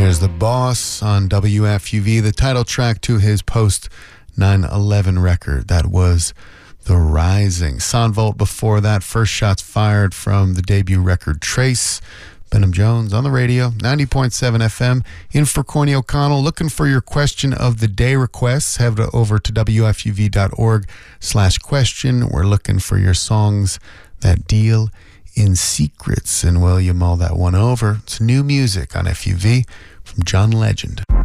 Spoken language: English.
There's The Boss on WFUV, the title track to his post 9/11 record. That was The Rising. Sonvolt before that, First Shots Fired from the debut record Trace. Benham Jones on the radio, 90.7 FM, in for Corny O'Connell. Looking for your question of the day requests. Head over to WFUV.org/question. We're looking for your songs that deal in secrets, and will you mull that one over? It's new music on FUV from John Legend.